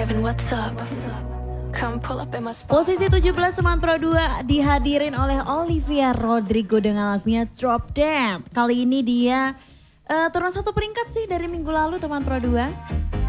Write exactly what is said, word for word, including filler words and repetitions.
Kevin, what's up? Come pull up in my spot. Posisi tujuh belas Teman Pro dua dihadirin oleh Olivia Rodrigo dengan lagunya Drop Dead. Kali ini dia uh, turun satu peringkat sih dari minggu lalu Teman Pro dua.